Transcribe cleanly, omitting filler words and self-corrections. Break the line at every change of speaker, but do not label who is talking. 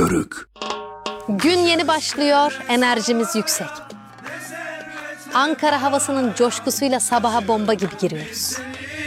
Yörük.
Gün yeni başlıyor, enerjimiz yüksek. Ankara havasının coşkusuyla sabaha bomba gibi giriyoruz.